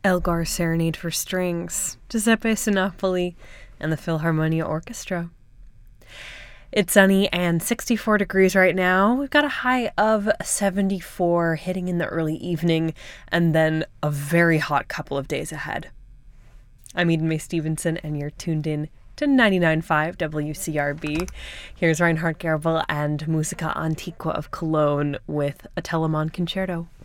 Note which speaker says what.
Speaker 1: Elgar Serenade for Strings, Giuseppe Sinopoli, and the Philharmonia Orchestra. It's sunny and 64 degrees right now. We've got a high of 74 hitting in the early evening, and then a very hot couple of days ahead. I'm Eden May Stevenson, and you're tuned in to 99.5 WCRB. Here's Reinhard Gerbel and Musica Antiqua of Cologne with a Telemann Concerto.